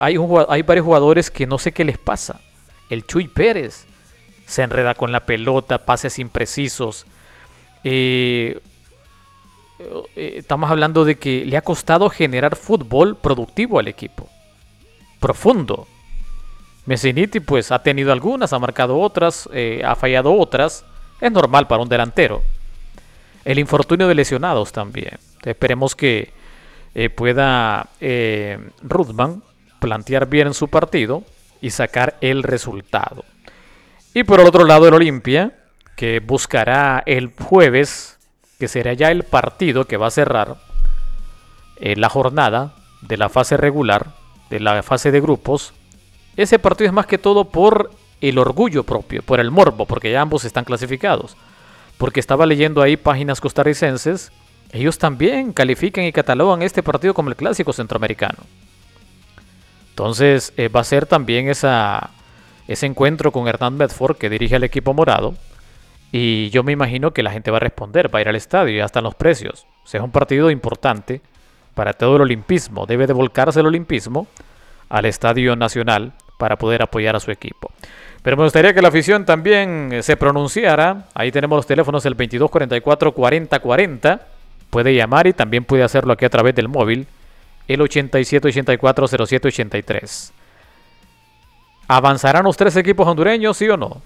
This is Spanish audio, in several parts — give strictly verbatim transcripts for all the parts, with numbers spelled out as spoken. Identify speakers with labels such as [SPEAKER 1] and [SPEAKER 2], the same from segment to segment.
[SPEAKER 1] hay, un, hay varios jugadores que no sé qué les pasa. El Chuy Pérez se enreda con la pelota, pases imprecisos. Eh, eh, estamos hablando de que le ha costado generar fútbol productivo al equipo. Profundo. Messiniti pues ha tenido algunas, ha marcado otras, eh, ha fallado otras. Es normal para un delantero. El infortunio de lesionados también. Esperemos que eh, pueda eh, Ruthman plantear bien su partido y sacar el resultado. Y por el otro lado el Olimpia, que buscará el jueves, que será ya el partido que va a cerrar eh, la jornada de la fase regular, de la fase de grupos. Ese partido es más que todo por el orgullo propio, por el morbo, porque ya ambos están clasificados. Porque estaba leyendo ahí páginas costarricenses, ellos también califican y catalogan este partido como el clásico centroamericano. Entonces eh, va a ser también esa, ese encuentro con Hernán Medford, que dirige al equipo morado. Y yo me imagino que la gente va a responder, va a ir al estadio, ya están los precios. O sea, es un partido importante para todo el olimpismo. Debe de volcarse el olimpismo al Estadio Nacional para poder apoyar a su equipo. Pero me gustaría que la afición también se pronunciara. Ahí tenemos los teléfonos, el veintidós cuarenta y cuatro cuarenta cuarenta. Puede llamar y también puede hacerlo aquí a través del móvil, el ochenta y siete ochenta y cuatro cero siete ochenta y tres. ¿Avanzarán los tres equipos hondureños, sí o no?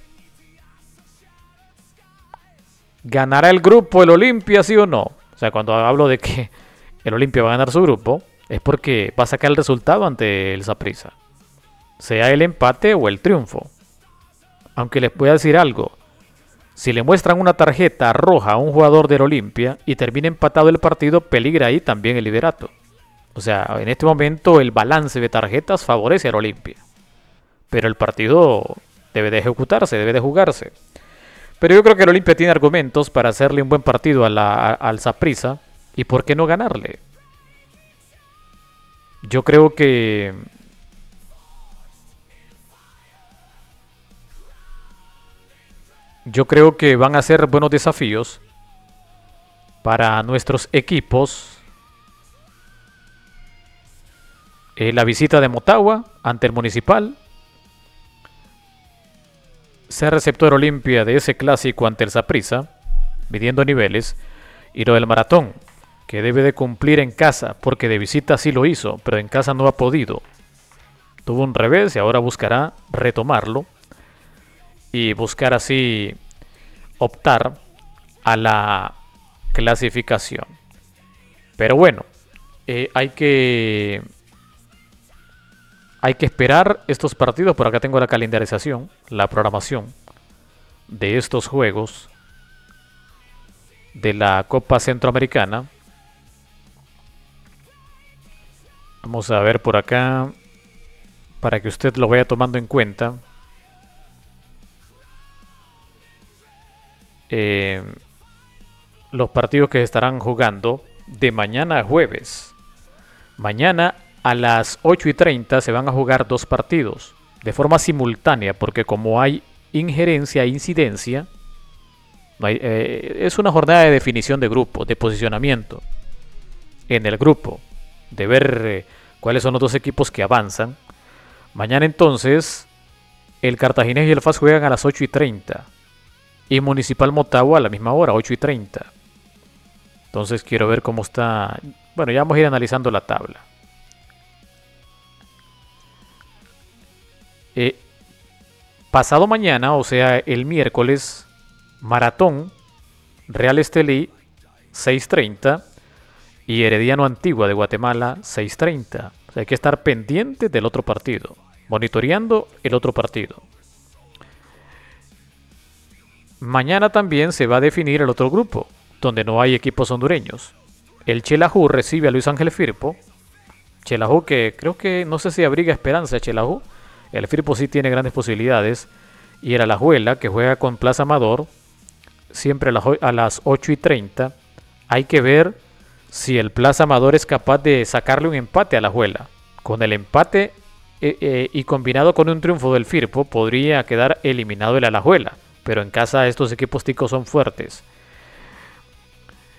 [SPEAKER 1] ¿Ganará el grupo el Olimpia, sí o no? O sea, cuando hablo de que el Olimpia va a ganar su grupo, es porque va a sacar el resultado ante el Saprissa, sea el empate o el triunfo. Aunque les voy a decir algo, si le muestran una tarjeta roja a un jugador del Olimpia y termina empatado el partido, peligra ahí también el liderato. O sea, en este momento el balance de tarjetas favorece al Olimpia, pero el partido debe de ejecutarse, debe de jugarse. Pero yo creo que el Olimpia tiene argumentos para hacerle un buen partido a la, a, al Saprissa, y por qué no ganarle. Yo creo que Yo creo que van a ser buenos desafíos para nuestros equipos. Eh, la visita de Motagua ante el Municipal. Ser receptor Olimpia de ese clásico ante el Saprissa, midiendo niveles. Y lo del Maratón, que debe de cumplir en casa, porque de visita sí lo hizo, pero en casa no ha podido. Tuvo un revés y ahora buscará retomarlo y buscar así optar a la clasificación. Pero bueno, eh, hay que hay que esperar estos partidos. Por acá tengo la calendarización, la programación de estos juegos de la Copa Centroamericana. Vamos a ver por acá para que usted lo vaya tomando en cuenta. Eh, los partidos que se estarán jugando de mañana a jueves. Mañana a las ocho y treinta se van a jugar dos partidos de forma simultánea, porque como hay injerencia e incidencia, no hay, eh, es una jornada de definición de grupo, de posicionamiento en el grupo, de ver eh, cuáles son los dos equipos que avanzan. Mañana entonces el Cartaginés y el F A S juegan a las ocho y treinta. Y Municipal Motagua a la misma hora, ocho y treinta. Entonces quiero ver cómo está. Bueno, ya vamos a ir analizando la tabla. Eh, pasado mañana, o sea, el miércoles, Maratón, Real Estelí, seis treinta. Y Herediano Antigua de Guatemala, seis treinta. O sea, hay que estar pendiente del otro partido, monitoreando el otro partido. Mañana también se va a definir el otro grupo, donde no hay equipos hondureños. El Xelajú recibe a Luis Ángel Firpo. Xelajú que creo que, no sé si abriga esperanza Xelajú. El Firpo sí tiene grandes posibilidades. Y el Alajuela, que juega con Plaza Amador, siempre a las ocho y treinta. Hay que ver si el Plaza Amador es capaz de sacarle un empate a Alajuela. Con el empate eh, eh, y combinado con un triunfo del Firpo, podría quedar eliminado el Alajuela. Pero en casa estos equipos ticos son fuertes.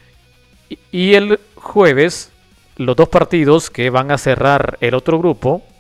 [SPEAKER 1] Y, y el jueves, los dos partidos que van a cerrar el otro grupo,